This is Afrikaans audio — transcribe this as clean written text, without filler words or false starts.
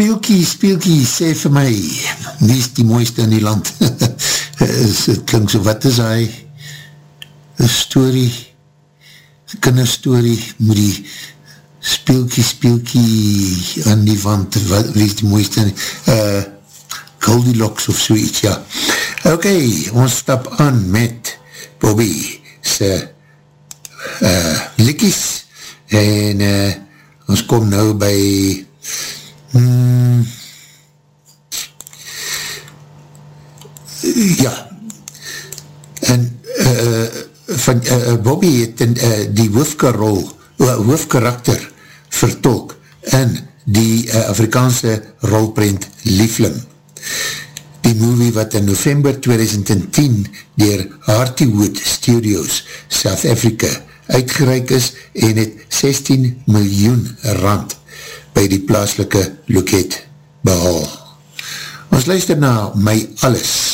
Speelkie, sê vir my, wie is die mooiste in die land? Het klink so, wat is hy? Een story, kinderstory, moet die speelkie aan die wand, wie is die mooiste in die, Goldilocks of zoiets, ja. Ok, ons stap aan met Bobby se likkies, en ons kom nou by ja, en van Bobby het die hoofkarakter vertolk in die Afrikaanse rolprent Liefling. Die movie wat in November 2010 dier Hartywood Studios South Africa uitgereik is en het 16 miljoen rand by die plaaslike loket behaal. Ons luister na My Alles.